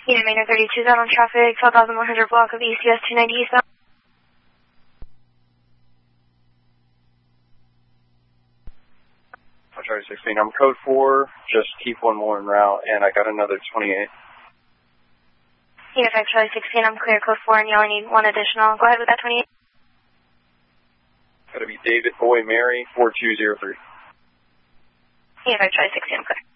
Unit Maynard 32 out on traffic, 12,100 block of ECS 290 eastbound. Charlie 16, I'm code 4, just keep one more en route, and I got another 28. Unit 5 Charlie 16, I'm clear code 4, and you only need one additional. Go ahead with that 28. Gotta be David Boy Mary 4203. Unit 5 Charlie 16, I'm clear.